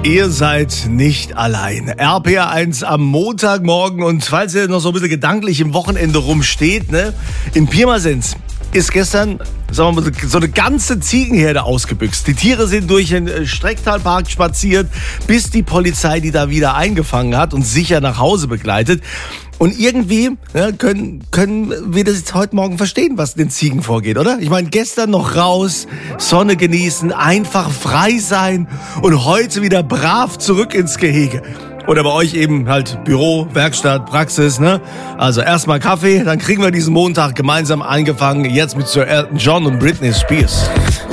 Ihr seid nicht allein. RPR1 am Montagmorgen, und falls ihr noch so ein bisschen gedanklich im Wochenende rumsteht, ne, in Pirmasens ist gestern, sagen wir mal, so eine ganze Ziegenherde ausgebüxt. Die Tiere sind durch den Strecktalpark spaziert, bis die Polizei die da wieder eingefangen hat und sicher nach Hause begleitet. Und irgendwie können wir das jetzt heute Morgen verstehen, was den Ziegen vorgeht, oder? Ich meine, gestern noch raus, Sonne genießen, einfach frei sein und heute wieder brav zurück ins Gehege. Oder bei euch eben halt Büro, Werkstatt, Praxis, ne? Also erstmal Kaffee, dann kriegen wir diesen Montag gemeinsam angefangen, jetzt mit Sir Elton John und Britney Spears.